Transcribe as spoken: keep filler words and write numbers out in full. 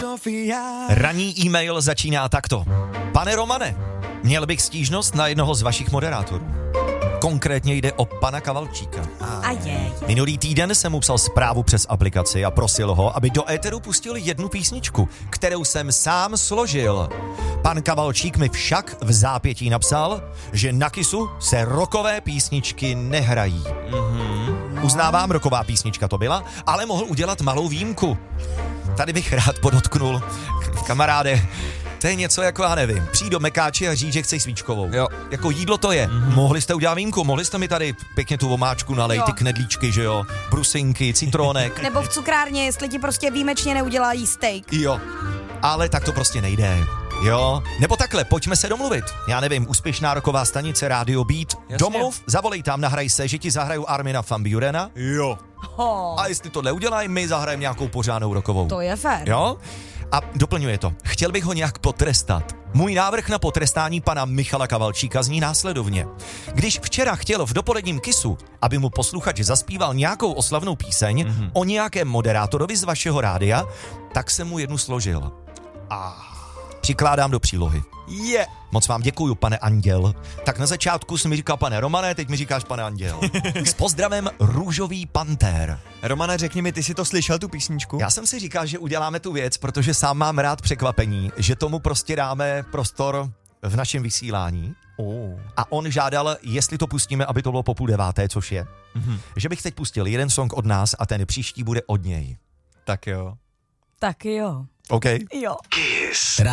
Sofia. Ranní e-mail začíná takto. Pane Romane, měl bych stížnost na jednoho z vašich moderátorů. Konkrétně jde o pana Kavalčíka. A je. Minulý týden jsem mu psal zprávu přes aplikaci a prosil ho, aby do éteru pustil jednu písničku, kterou jsem sám složil. Pan Kavalčík mi však v zápětí napsal, že na Kissu se rockové písničky nehrají. Mm-hmm. Uznávám, rocková písnička to byla, ale mohl udělat malou výjimku. Tady bych rád podotknul, kamaráde, to je něco jako, já nevím, přijít do Mekáči a říct, že chceš svíčkovou. Jo. Jako jídlo to je. Mm-hmm. Mohli jste udělat výjimku, mohli jste mi tady pěkně tu omáčku nalej, jo. Ty knedlíčky, že jo, brusinky, citronek. Nebo v cukrárně, jestli ti prostě výjimečně neudělají steak. Jo, ale tak to prostě nejde. Jo, nebo takhle, pojďme se domluvit. Já nevím, úspěšná roková stanice Radio Beat. Jasně. Domluv, zavolej tam, nahraj se, že ti zahraju Armina van Burena. Jo. Oh. A jestli to neudělají, my zahrajeme nějakou pořádnou rokovou. To je fér. Jo? A doplňuje to. Chtěl bych ho nějak potrestat. Můj návrh na potrestání pana Michala Kavalčíka zní následovně. Když včera chtěl v dopoledním Kissu, aby mu posluchač zaspíval nějakou oslavnou píseň mm-hmm. o nějakém moderátorovi z vašeho rádia, tak jsem mu jednu složil. A přikládám do přílohy. Je. Yeah. Moc vám děkuju, pane Anděl. Tak na začátku jsi mi říkal pane Romane, teď mi říkáš pane Anděl. S pozdravem Růžový pantér. Romane, řekni mi, ty jsi to slyšel, tu písničku? Já jsem si říkal, že uděláme tu věc, protože sám mám rád překvapení, že tomu prostě dáme prostor v našem vysílání. Oh. A on žádal, jestli to pustíme, aby to bylo po půl deváté, což je. Mm-hmm. Že bych teď pustil jeden song od nás a ten příští bude od něj. Tak jo. Tak jo. OK? Jo. Kiss.